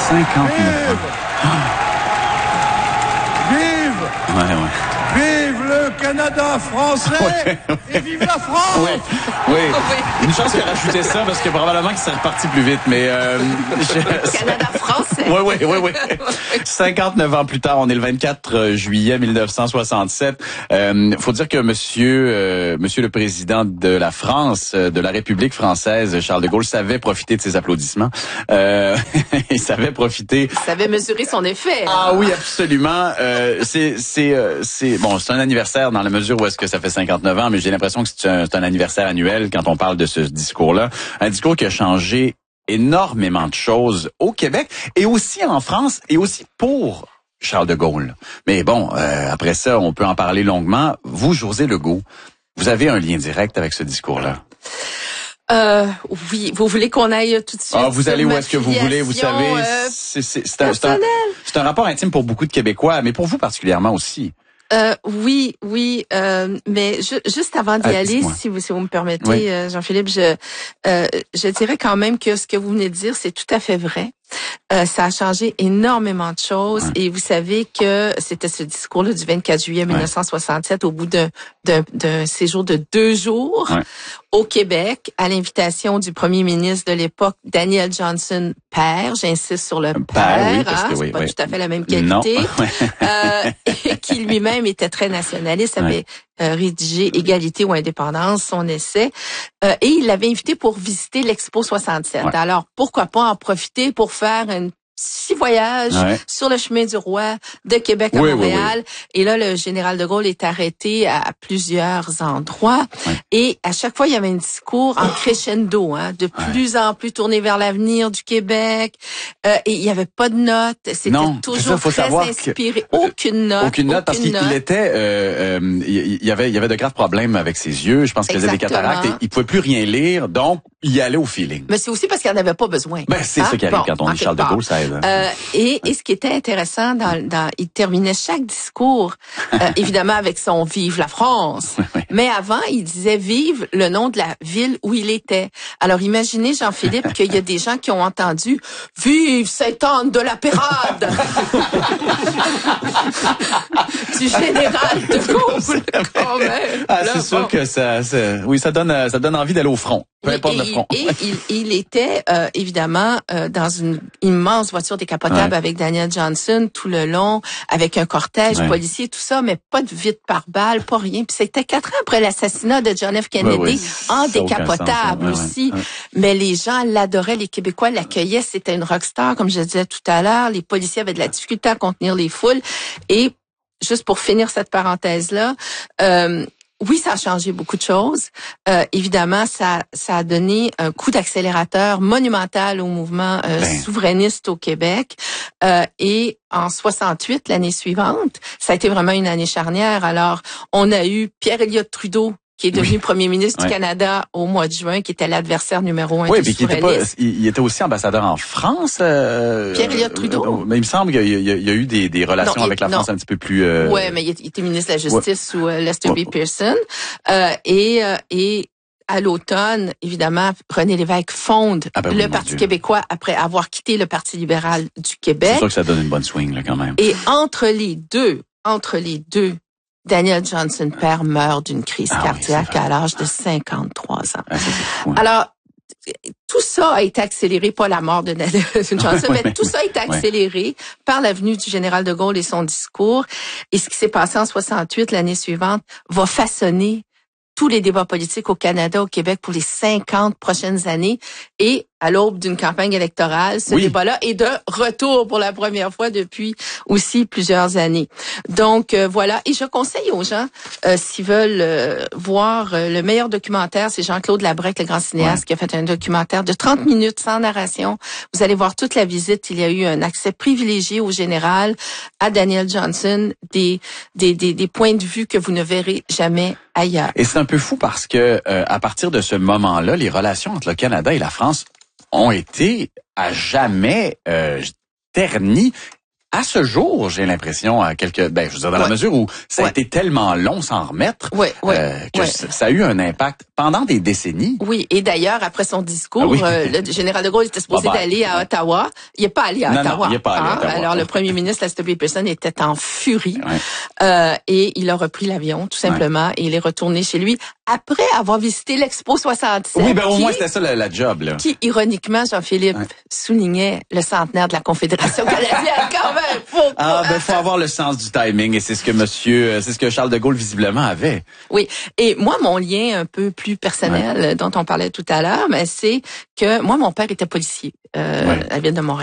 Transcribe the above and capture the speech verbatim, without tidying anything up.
cinquante-neuf ans. Vive! Ouais, ouais. Vive le Canada français! Ouais, ouais. Et vive la France! Oui, oui. Une chance qu'il a rajouté ça parce que probablement qu'il serait reparti plus vite, mais... Euh, je... Canada français. Oui, oui, oui, oui. cinquante-neuf ans plus tard, on est le vingt-quatre juillet mille neuf cent soixante-sept. Euh, faut dire que monsieur, euh, monsieur le président de la France, de la République française, Charles de Gaulle, savait profiter de ses applaudissements. Euh, il savait profiter... Il savait mesurer son effet. Ah hein? Oui, absolument. Euh, c'est, c'est, euh, c'est, bon, c'est un anniversaire dans la mesure où est-ce que ça fait cinquante-neuf ans, mais j'ai l'impression que c'est un, c'est un anniversaire annuel quand on parle de ce discours-là. Un discours qui a changé énormément de choses au Québec et aussi en France et aussi pour Charles de Gaulle. Mais bon, euh, après ça, on peut en parler longuement. Vous, José Legault, vous avez un lien direct avec ce discours-là. Euh, oui, vous voulez qu'on aille tout de suite? Ah, vous allez où est-ce que vous voulez, vous savez, euh, c'est, c'est, c'est, un, c'est, un, c'est un rapport intime pour beaucoup de Québécois, mais pour vous particulièrement aussi. Euh, oui, oui, euh, mais ju- juste avant d'y ah, aller, si vous, si vous me permettez, oui. euh, Jean-Philippe, je, euh, je dirais quand même que ce que vous venez de dire, c'est tout à fait vrai. Euh, ça a changé énormément de choses, ouais. Et vous savez que c'était ce discours-là du vingt-quatre juillet mille neuf cent soixante-sept, ouais. Au bout d'un, d'un, d'un séjour de deux jours ouais. Au Québec, à l'invitation du premier ministre de l'époque, Daniel Johnson père, j'insiste sur le père, père oui, parce hein, que, c'est oui, pas oui. tout à fait la même qualité, non. euh, et qui lui-même était très nationaliste, avait ouais. euh, rédigé Égalité ou indépendance, son essai, euh, et il l'avait invité pour visiter l'Expo soixante-sept. Ouais. Alors, pourquoi pas en profiter pour faire un petit voyage ouais. sur le chemin du roi de Québec à oui, Montréal. Oui, oui. Et là, le général de Gaulle est arrêté à plusieurs endroits. Ouais. Et à chaque fois, il y avait un discours en crescendo, hein, de plus ouais. en plus tourné vers l'avenir du Québec. Euh, et il n'y avait pas de notes. C'était non, toujours ça, très inspiré. Que, aucune note. Aucune note, aucune parce qu'il était... Euh, euh, il y avait, il y avait de graves problèmes avec ses yeux. Je pense qu'il faisait des cataractes. Et il ne pouvait plus rien lire. Donc, il y allait au feeling. Mais c'est aussi parce qu'il n'en avait pas besoin. Ben, c'est hein? ça qui arrive bon, quand on dit Charles de Gaulle, ça aide. Euh, et, et ce qui était intéressant, dans, dans, il terminait chaque discours, euh, évidemment avec son « Vive la France ». Mais avant, il disait « Vive le nom de la ville où il était ». Alors imaginez, Jean-Philippe, qu'il y a des gens qui ont entendu « Vive Sainte-Anne de la Pérade » du général de Gaulle. Quand même. Ah, c'est là, sûr bon. que ça, ça, oui, ça donne, ça donne envie d'aller au front. Peu importe et, le front. Et il, il était euh, évidemment euh, dans une immense voiture décapotable ouais. avec Daniel Johnson tout le long, avec un cortège ouais. policier, tout ça, mais pas de vide par balle, pas rien. Puis c'était quatre ans après l'assassinat de John F. Kennedy, ouais, ouais. en ça décapotable ouais, aussi. Ouais, ouais. Mais les gens l'adoraient, les Québécois l'accueillaient. C'était une rockstar, comme je disais tout à l'heure. Les policiers avaient de la difficulté à contenir les foules. Et juste pour finir cette parenthèse-là, euh, oui, ça a changé beaucoup de choses. Euh, évidemment, ça, ça a donné un coup d'accélérateur monumental au mouvement euh, ben. souverainiste au Québec. Euh, et en soixante-huit, l'année suivante, ça a été vraiment une année charnière. Alors, on a eu Pierre Elliott Trudeau, qui est devenu oui. premier ministre ouais. du Canada au mois de juin, qui était l'adversaire numéro un oui, du souverainiste. Oui, puis il, il était aussi ambassadeur en France. Euh, Pierre Elliott Trudeau. Euh, mais il me semble qu'il y a, il y a, il y a eu des, des relations non, avec la France non. un petit peu plus... Euh... Oui, mais il était ministre de la Justice ouais. sous euh, Lester ouais. B. Pearson. Euh, et, euh, et à l'automne, évidemment, René Lévesque fonde ah ben oui, le Parti Dieu. québécois après avoir quitté le Parti libéral du Québec. C'est sûr que ça donne une bonne swing, là, quand même. Et entre les deux, entre les deux, Daniel Johnson père meurt d'une crise ah cardiaque oui, à l'âge de cinquante-trois ans. Ah, ça, fou, hein. Alors, tout ça a été accéléré, pas la mort de Daniel Johnson, mais tout ça a été accéléré ouais. par la venue du général de Gaulle et son discours. Et ce qui s'est passé en soixante-huit, l'année suivante, va façonner tous les débats politiques au Canada, au Québec pour les cinquante prochaines années. Et à l'aube d'une campagne électorale, ce oui. débat-là est de retour pour la première fois depuis aussi plusieurs années. Donc euh, voilà, et je conseille aux gens, euh, s'ils veulent euh, voir euh, le meilleur documentaire, c'est Jean-Claude Labrec, le grand cinéaste, ouais. qui a fait un documentaire de trente minutes sans narration. Vous allez voir toute la visite. Il y a eu un accès privilégié au général, à Daniel Johnson, des, des, des, des points de vue que vous ne verrez jamais ailleurs. Et c'est un peu fou parce que euh, à partir de ce moment-là, les relations entre le Canada et la France ont été à jamais euh, ternies à ce jour, j'ai l'impression, à quelques, ben, je veux dire, dans ouais. la mesure où ça a ouais. été tellement long s'en remettre, ouais, ouais, euh, que ouais. Ça, ça a eu un impact pendant des décennies. Oui, et d'ailleurs, après son discours, ah oui. euh, le général de Gaulle était supposé bye d'aller à Ottawa. Il n'est pas allé à non, Ottawa. Non, il n'est pas allé hein? à Ottawa. Alors, le premier ministre, Lester B. Pearson, était en furie. Ouais. Euh, et il a repris l'avion, tout simplement, ouais. et il est retourné chez lui après avoir visité l'Expo soixante-sept. Oui, ben au qui, moins, c'était ça la, la job, là. Qui, ironiquement, Jean-Philippe, ouais. soulignait le centenaire de la Confédération canadienne, quand même. Faut ah, ben, faut avoir le sens du timing, et c'est ce que monsieur, c'est ce que Charles de Gaulle, visiblement, avait. Oui. Et moi, mon lien un peu plus personnel, ouais. dont on parlait tout à l'heure, mais c'est que moi, mon père était policier, euh, ouais. à la ville de Montréal.